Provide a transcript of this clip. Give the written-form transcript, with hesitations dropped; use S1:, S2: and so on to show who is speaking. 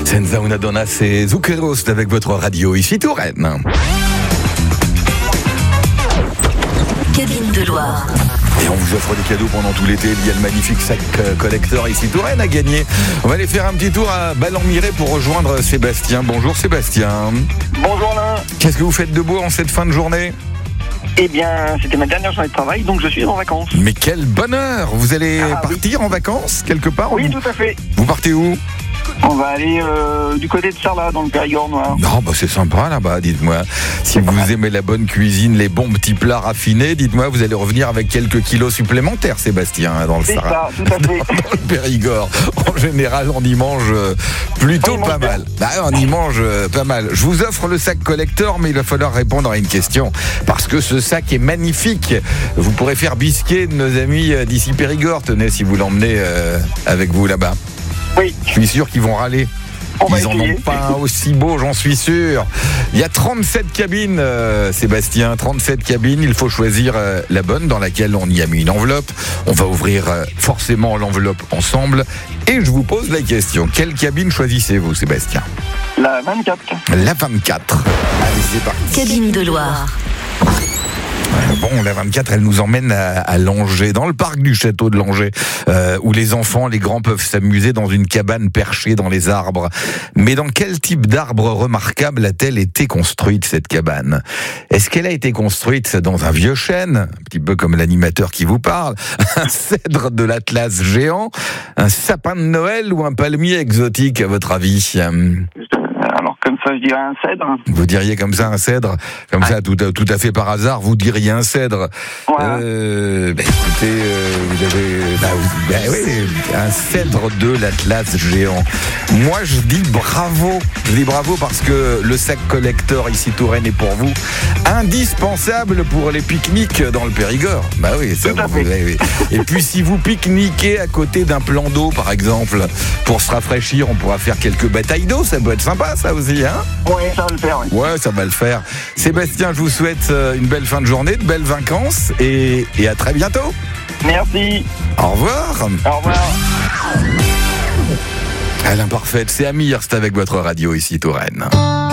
S1: Senza una donna, c'est Zuccheros avec votre radio ici Touraine.
S2: Cabine de Loire.
S1: Et on vous offre des cadeaux pendant tout l'été. Il y a le magnifique sac collector ici Touraine à gagner. On va aller faire un petit tour à Ballon-Miré pour rejoindre Sébastien. Bonjour Sébastien.
S3: Bonjour Alain.
S1: Qu'est-ce que vous faites de beau en cette fin de journée ?
S3: Eh bien, c'était ma dernière journée de travail, donc je suis en vacances.
S1: Mais quel bonheur! Vous allez partir en vacances quelque part?
S3: Oui, tout à fait.
S1: Vous partez où?
S3: On va aller du côté de Sarlat, dans le Périgord noir.
S1: Non, bah c'est sympa là-bas, dites-moi. Si vous aimez la bonne cuisine, les bons petits plats raffinés, dites-moi, vous allez revenir avec quelques kilos supplémentaires, Sébastien, dans le Sarlat.
S3: C'est ça, tout à fait.
S1: Dans le Périgord. En général, on y mange plutôt pas mal. Bah, on y mange pas mal. Je vous offre le sac collector, mais il va falloir répondre à une question. Parce que ce sac est magnifique. Vous pourrez faire bisquer de nos amis d'ici Périgord. Tenez, si vous l'emmenez avec vous là-bas.
S3: Oui.
S1: Je suis sûr qu'ils vont râler. Ils en ont pas un aussi beau, j'en suis sûr. Il y a 37 cabines, Sébastien, 37 cabines. Il faut choisir la bonne dans laquelle on y a mis une enveloppe. On va ouvrir forcément l'enveloppe ensemble. Et je vous pose la question. Quelle cabine choisissez-vous, Sébastien?
S3: La 24.
S1: La 24. Allez, c'est parti.
S2: Cabine de Loire.
S1: Bon, la 24, elle nous emmène à Langeais, dans le parc du château de Langeais, où les enfants, les grands peuvent s'amuser dans une cabane perchée dans les arbres. Mais dans quel type d'arbre remarquable a-t-elle été construite, cette cabane? Est-ce qu'elle a été construite dans un vieux chêne, un petit peu comme l'animateur qui vous parle, un cèdre de l'Atlas géant, un sapin de Noël ou un palmier exotique, à votre avis?
S3: Alors comme ça, je dirais un cèdre.
S1: Vous diriez comme ça un cèdre? Comme ça, tout à fait par hasard, vous diriez un cèdre.
S3: Voilà.
S1: Écoutez, vous avez... oui, un cèdre de l'Atlas géant. Moi, je dis bravo. Je dis bravo parce que le sac collector ici Touraine est pour vous indispensable pour les pique-niques dans le Périgord. Bah oui, ça vous... oui. Et puis si vous pique-niquez à côté d'un plan d'eau, par exemple, pour se rafraîchir, on pourra faire quelques batailles d'eau. Ça peut être sympa, ça aussi, hein?
S3: Oui, ça va le faire, oui.
S1: Ouais, ça va le faire. Sébastien, je vous souhaite une belle fin de journée, de belles vacances et à très bientôt.
S3: Merci.
S1: Au revoir.
S3: Au revoir.
S1: À l'imparfaite, c'est Amir, c'est avec votre radio ici, Touraine.